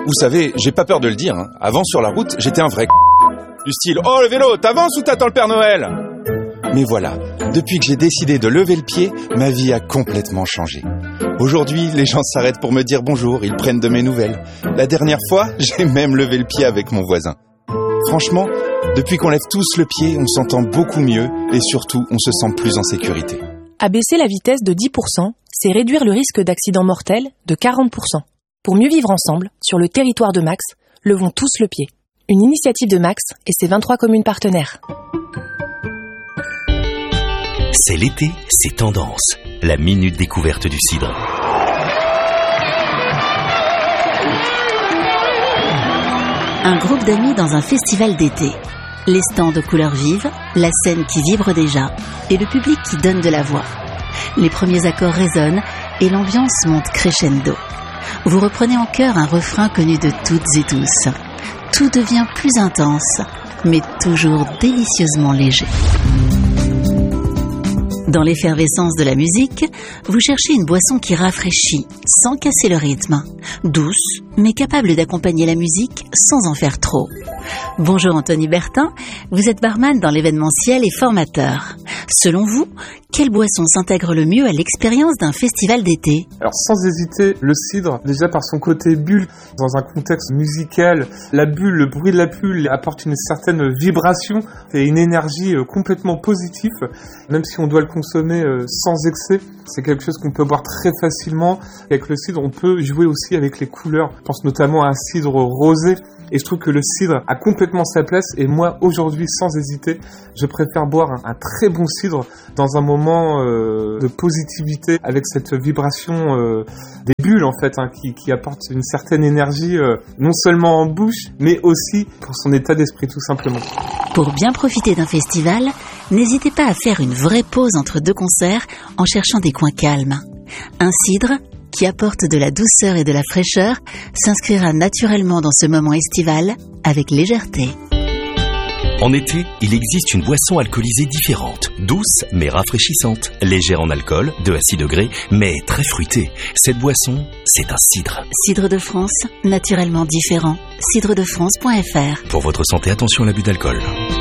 Vous savez, j'ai pas peur de le dire, hein. Avant sur la route, j'étais un vrai du style « Oh le vélo, t'avances ou t'attends le Père Noël ?» Mais voilà, depuis que j'ai décidé de lever le pied, ma vie a complètement changé. Aujourd'hui, les gens s'arrêtent pour me dire bonjour, ils prennent de mes nouvelles. La dernière fois, j'ai même levé le pied avec mon voisin. Franchement, depuis qu'on lève tous le pied, on s'entend beaucoup mieux et surtout, on se sent plus en sécurité. Abaisser la vitesse de 10%, c'est réduire le risque d'accident mortel de 40%. Pour mieux vivre ensemble, sur le territoire de Max, levons tous le pied. Une initiative de Max et ses 23 communes partenaires. C'est l'été, c'est tendance. La minute découverte du cidre. Un groupe d'amis dans un festival d'été. Les stands de couleurs vives, la scène qui vibre déjà et le public qui donne de la voix. Les premiers accords résonnent et l'ambiance monte crescendo. Vous reprenez en chœur un refrain connu de toutes et tous. Tout devient plus intense, mais toujours délicieusement léger. Dans l'effervescence de la musique, vous cherchez une boisson qui rafraîchit, sans casser le rythme. Douce, mais capable d'accompagner la musique sans en faire trop. Bonjour Anthony Bertin, vous êtes barman dans l'événementiel et formateur. Selon vous, quelle boisson s'intègre le mieux à l'expérience d'un festival d'été ? Alors sans hésiter, le cidre, déjà par son côté bulle, dans un contexte musical, la bulle, le bruit de la bulle apporte une certaine vibration et une énergie complètement positive, même si on doit le consommer sans excès. C'est quelque chose qu'on peut boire très facilement. Avec le cidre, on peut jouer aussi avec les couleurs. Je pense notamment à un cidre rosé. Et je trouve que le cidre a complètement sa place. Et moi, aujourd'hui, sans hésiter, je préfère boire un très bon cidre dans un moment de positivité avec cette vibration des bulles, en fait, qui apporte une certaine énergie, non seulement en bouche, mais aussi pour son état d'esprit, tout simplement. Pour bien profiter d'un festival, n'hésitez pas à faire une vraie pause entre deux concerts en cherchant des coins calmes. Un cidre qui apporte de la douceur et de la fraîcheur s'inscrira naturellement dans ce moment estival avec légèreté. En été, il existe une boisson alcoolisée différente, douce mais rafraîchissante, légère en alcool, 2 à 6 degrés, mais très fruitée. Cette boisson, c'est un cidre. Cidre de France, naturellement différent. Cidredefrance.fr. Pour votre santé, attention à l'abus d'alcool.